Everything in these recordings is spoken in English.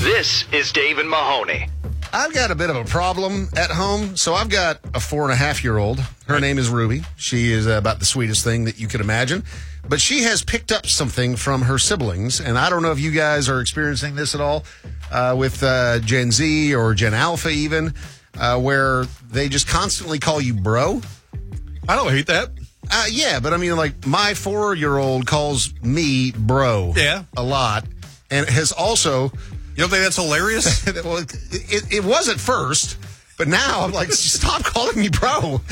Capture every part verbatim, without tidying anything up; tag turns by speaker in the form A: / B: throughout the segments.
A: This is Dave and Mahoney.
B: I've got a bit of a problem at home. So I've got a four and a half year old. Her name is Ruby. She is about the sweetest thing that you could imagine. But she has picked up something from her siblings. And I don't know if you guys are experiencing this at all uh, with uh, Gen Z or Gen Alpha even, uh, where they just constantly call you bro.
C: I don't hate that.
B: Uh, yeah, but I mean, like, my four-year-old calls me bro
C: Yeah.
B: a lot. And has also...
C: You don't think that's hilarious?
B: well, it, it, it was at first, but now I'm like, stop calling me bro.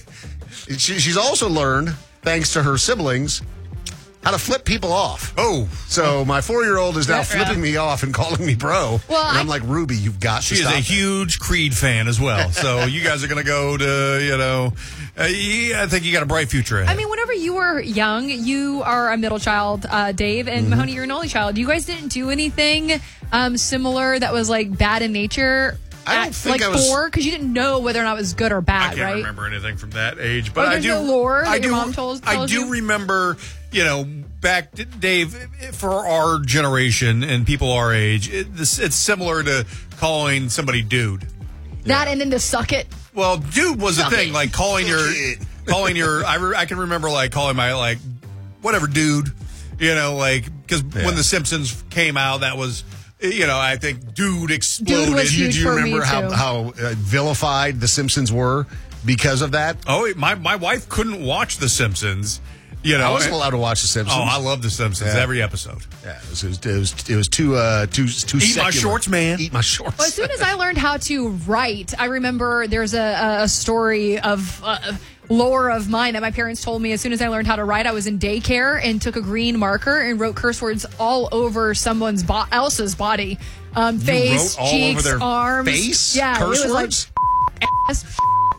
B: she, she's also learned, thanks to her siblings, how to flip people off.
C: Oh.
B: So my four-year-old is now
D: Yeah,
B: flipping
D: yeah.
B: me off and calling me bro.
D: Well,
B: and I'm
D: I-
B: like, Ruby, you've got
C: She
B: to
C: is
B: stop
C: a
B: that.
C: huge Creed fan as well. So you guys are going to go to, you know, uh, yeah, I think you got a bright future ahead.
D: I mean, whenever you were young, you are a middle child, uh, Dave, and
B: Mm-hmm.
D: Mahoney, you're an only child. You guys didn't do anything um, similar that was like bad in nature.
B: I don't
D: at,
B: think
D: like
B: I was-
D: four, because you didn't know whether or not it was good or
C: I
D: bad,
C: can't
D: right?
C: remember anything from that age, but
D: Or
C: I
D: there's
C: do.
D: no lore that
C: I
D: your
C: do.
D: mom told-
C: I
D: tells
C: do
D: you?
C: remember. You know, back to Dave, for our generation and people our age, it, this, it's similar to calling somebody dude.
D: That and then to suck it.
C: Well, dude was the
D: Suck
C: thing,
D: it.
C: like calling your,
B: Shit.
C: calling your. I, re, I can remember like calling my like, whatever, dude. You know, like because
B: Yeah.
C: when The Simpsons came out, that was. You know, I think dude exploded.
D: Dude was
B: Do you,
D: huge
B: do you
D: for me,
B: remember how,
D: too.
B: how uh, vilified the Simpsons were because of that?
C: Oh, my my wife couldn't watch The Simpsons. You know,
B: I wasn't
C: and-
B: allowed to watch The Simpsons.
C: Oh, I love The Simpsons.
B: Yeah.
C: Every episode.
B: Yeah, it was, it was, it was, it was too, uh, too, too
C: Eat my
B: secular.
C: shorts, man.
B: Eat my shorts.
D: Well, as soon as I learned how to write, I remember there's a, a story of uh, lore of mine that my parents told me. As soon as I learned how to write, I was in daycare and took a green marker and wrote curse words all over someone's bo- else's body, um, face,
B: wrote all
D: cheeks,
B: over their
D: arms,
B: face?
D: Yeah,
B: Curse
D: it was
B: words?
D: like ass,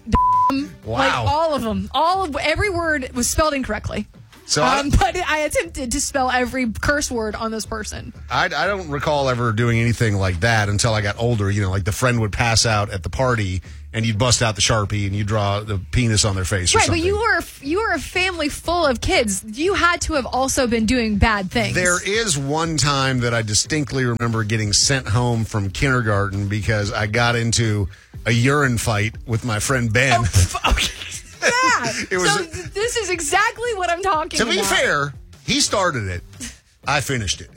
D: d-
B: Wow.
D: like all of them. All of every word was spelled incorrectly.
B: So I-
D: Um, but I attempted to spell every curse word on this person.
B: I, I don't recall ever doing anything like that until I got older. You know, like the friend would pass out at the party and you'd bust out the Sharpie and you'd draw the penis on their face or
D: Right,
B: something.
D: but you were you were a family full of kids. You had to have also been doing bad things.
B: There is one time that I distinctly remember getting sent home from kindergarten because I got into a urine fight with my friend Ben.
D: Okay. Yeah.
B: It was-
D: so th- this is exactly what I'm talking
B: To
D: about.
B: be fair, he started it. I finished it.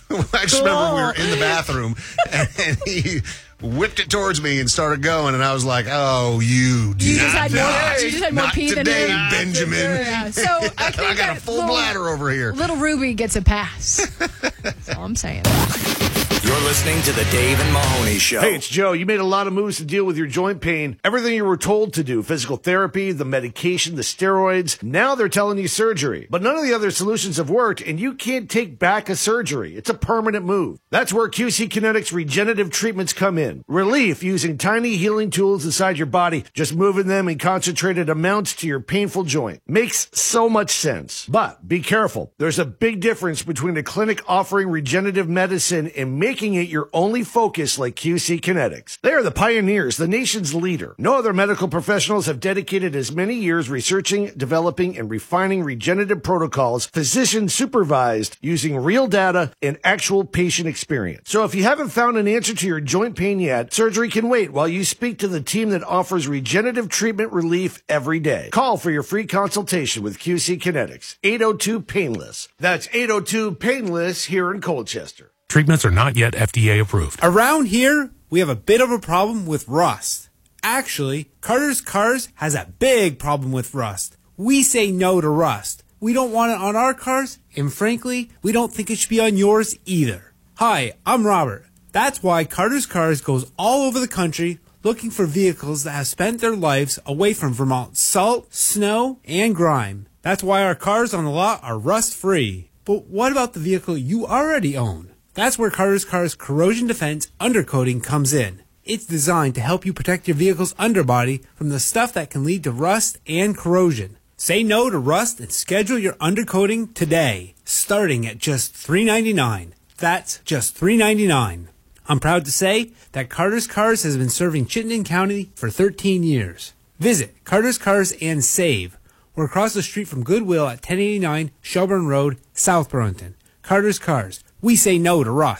B: I just remember we were in the bathroom and, and he whipped it towards me and started going, and I was like, "Oh, you do
D: You just
B: not,
D: had more- you just had more
B: not
D: pee than
B: today,
D: him.
B: Benjamin."
D: Yeah, so I think
B: I got a
D: that
B: full
D: little-
B: bladder over here.
D: Little Ruby gets a pass. That's all I'm saying.
A: You're listening to the Dave and Mahoney Show.
E: Hey, it's Joe. You made a lot of moves to deal with your joint pain. Everything you were told to do, physical therapy, the medication, the steroids. Now they're telling you surgery. But none of the other solutions have worked, and you can't take back a surgery. It's a permanent move. That's where Q C Kinetics regenerative treatments come in. Relief using tiny healing tools inside your body, just moving them in concentrated amounts to your painful joint. Makes so much sense. But be careful. There's a big difference between a clinic offering regenerative medicine and making it your only focus like Q C Kinetics. They are the pioneers, the nation's leader. No other medical professionals have dedicated as many years researching, developing, and refining regenerative protocols, physician supervised, using real data and actual patient experience. So if you haven't found an answer to your joint pain yet, surgery can wait while you speak to the team that offers regenerative treatment relief every day. Call for your free consultation with Q C Kinetics. eight oh two painless. That's eight oh two painless here in Colchester.
F: Treatments are not yet F D A approved.
G: Around here, we have a bit of a problem with rust. Actually, Carter's Cars has a big problem with rust. We say no to rust. We don't want it on our cars, and frankly, we don't think it should be on yours either. Hi, I'm Robert. That's why Carter's Cars goes all over the country looking for vehicles that have spent their lives away from Vermont's salt, snow, and grime. That's why our cars on the lot are rust-free. But what about the vehicle you already own? That's where Carter's Cars Corrosion Defense Undercoating comes in. It's designed to help you protect your vehicle's underbody from the stuff that can lead to rust and corrosion. Say no to rust and schedule your undercoating today, starting at just three dollars and ninety-nine cents. That's just three dollars and ninety-nine cents. I'm proud to say that Carter's Cars has been serving Chittenden County for thirteen years. Visit Carter's Cars and save. We're across the street from Goodwill at ten eighty-nine Shelburne Road, South Burlington. Carter's Cars. We say no to rust.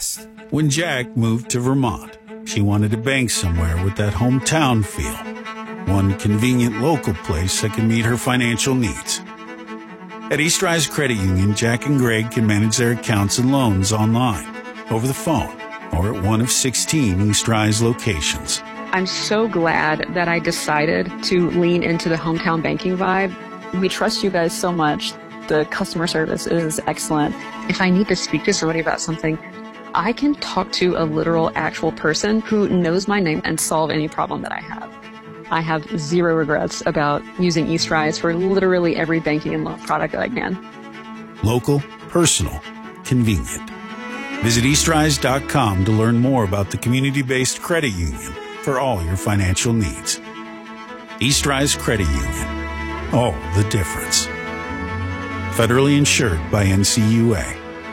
H: When Jack moved to Vermont, she wanted to bank somewhere with that hometown feel. One convenient local place that can meet her financial needs. At East Rise Credit Union, Jack and Greg can manage their accounts and loans online, over the phone, or at one of sixteen East Rise locations.
I: I'm so glad that I decided to lean into the hometown banking vibe. We trust you guys so much. The customer service is excellent. If I need to speak to somebody about something, I can talk to a literal actual person who knows my name and solve any problem that I have. I have zero regrets about using East Rise for literally every banking and loan product that I can.
H: Local, personal, convenient. Visit east rise dot com to learn more about the community-based credit union for all your financial needs. East Rise Credit Union. Oh, the difference. Federally insured by N C U A.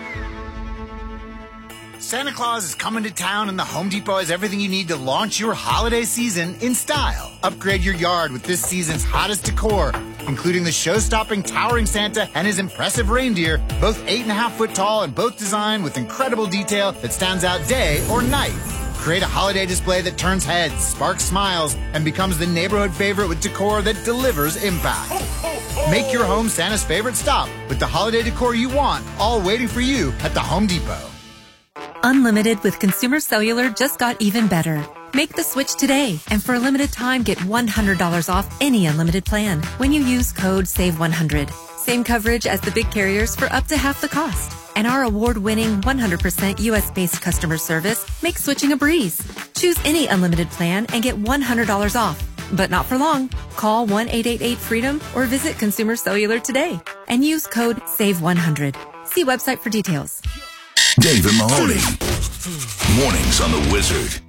J: Santa Claus is coming to town, and the Home Depot has everything you need to launch your holiday season in style. Upgrade your yard with this season's hottest decor, including the show-stopping towering Santa and his impressive reindeer, both eight and a half foot tall and both designed with incredible detail that stands out day or night. Create a holiday display that turns heads, sparks smiles, and becomes the neighborhood favorite with decor that delivers impact. Make your home Santa's favorite stop with the holiday decor you want, all waiting for you at the Home Depot.
K: Unlimited with Consumer Cellular just got even better. Make the switch today, and for a limited time, get one hundred dollars off any unlimited plan when you use code save one hundred. Same coverage as the big carriers for up to half the cost. And our award-winning one hundred percent U S-based customer service makes switching a breeze. Choose any unlimited plan and get one hundred dollars off. But not for long. Call one eight eight eight freedom or visit Consumer Cellular today and use code save one hundred. See website for details.
A: Dave and Mahoney. Mornings on the Wizard.